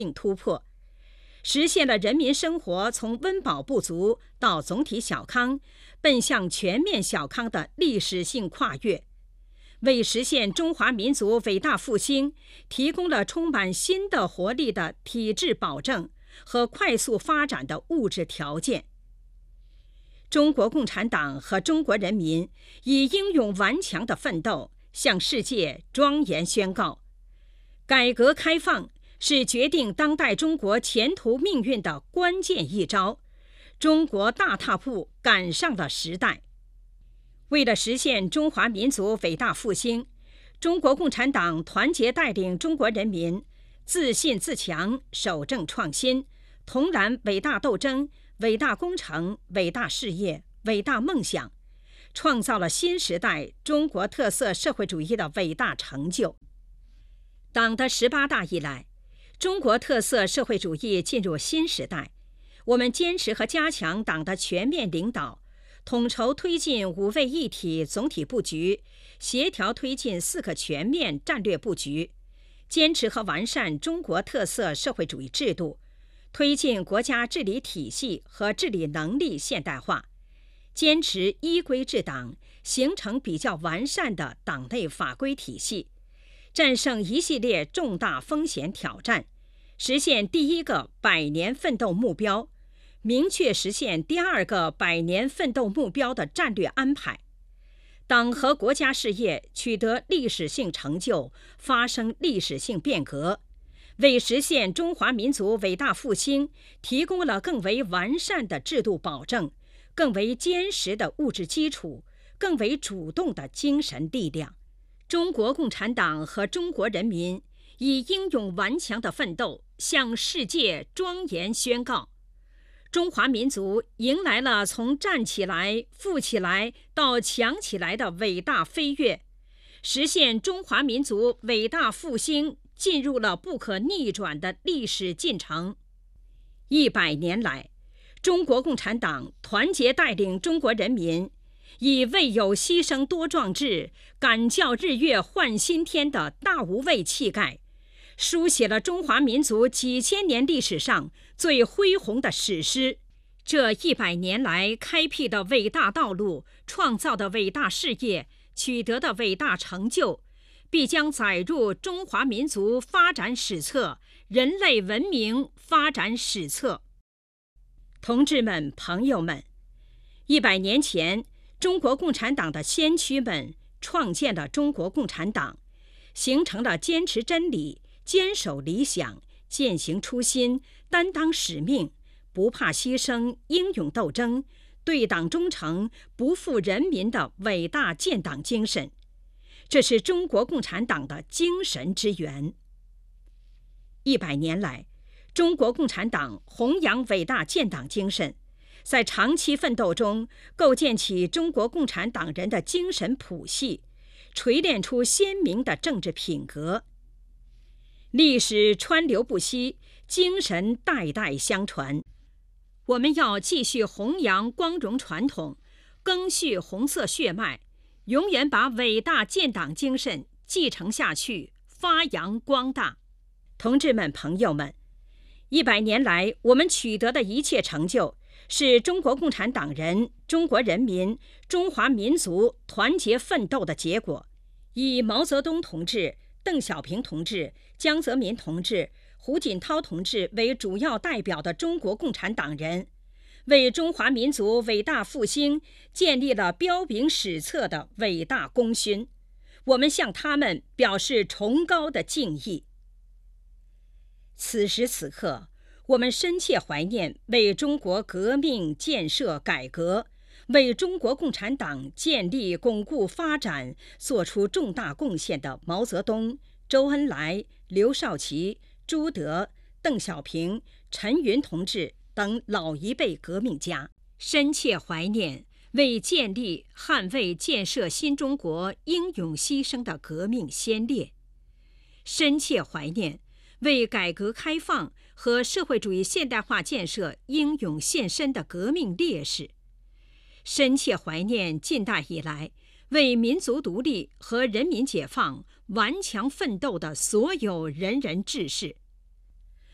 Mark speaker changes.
Speaker 1: 性突破，实现了人民生活从温饱不足到总体小康，奔向全面小康的历史性跨越，为实现中华民族伟大复兴提供了充满新的活力的体制保证和快速发展的物质条件。中国共产党和中国人民以英勇顽强的奋斗向世界庄严宣告：改革开放是决定当代中国前途命运的关键一招，中国大踏步赶上了时代。为了实现中华民族伟大复兴，中国共产党团结带领中国人民自信自强，守正创新，同燃伟大斗争、伟大工程、伟大事业、伟大梦想，创造了新时代中国特色社会主义的伟大成就。党的18大以来，中国特色社会主义进入新时代，我们坚持和加强党的全面领导，统筹推进5位一体总体布局，协调推进4个全面战略布局，坚持和完善中国特色社会主义制度，推进国家治理体系和治理能力现代化，坚持依规治党，形成比较完善的党内法规体系，战胜一系列重大风险挑战，实现第1个100年奋斗目标，明确实现第2个100年奋斗目标的战略安排。党和国家事业取得历史性成就，发生历史性变革，为实现中华民族伟大复兴提供了更为完善的制度保证，更为坚实的物质基础，更为主动的精神力量。中国共产党和中国人民以英勇顽强的奋斗向世界庄严宣告：中华民族迎来了从站起来、富起来到强起来的伟大飞跃，实现中华民族伟大复兴进入了不可逆转的历史进程。100年来，中国共产党团结带领中国人民，以“为有牺牲多壮志，敢教日月换新天”的大无畏气概，书写了中华民族几千年历史上最恢宏的史诗。这100年来开辟的伟大道路、创造的伟大事业、取得的伟大成就，必将载入中华民族发展史册、人类文明发展史册。同志们、朋友们，100年前，中国共产党的先驱们创建了中国共产党，形成了坚持真理、坚守理想、践行初心、担当使命、不怕牺牲、英勇斗争、对党忠诚、不负人民的伟大建党精神。这是中国共产党的精神之源。100年来，中国共产党弘扬伟大建党精神，在长期奋斗中构建起中国共产党人的精神谱系，锤炼出鲜明的政治品格。历史川流不息，精神代代相传。我们要继续弘扬光荣传统，赓续红色血脉，永远把伟大建党精神继承下去，发扬光大。同志们、朋友们，100年来我们取得的一切成就，是中国共产党人、中国人民、中华民族团结奋斗的结果。以毛泽东同志、邓小平同志、江泽民同志、胡锦涛同志为主要代表的中国共产党人，为中华民族伟大复兴建立了彪炳史册的伟大功勋，我们向他们表示崇高的敬意。此时此刻，我们深切怀念为中国革命、建设、改革，为中国共产党建立、巩固、发展做出重大贡献的毛泽东、周恩来、刘少奇、朱德、邓小平、陈云同志等老一辈革命家，深切怀念为建立、捍卫、建设新中国英勇牺牲的革命先烈，深切怀念为改革开放和社会主义现代化建设英勇献身的革命烈士，深切怀念近代以来为民族独立和人民解放顽强奋斗的所有仁人志士。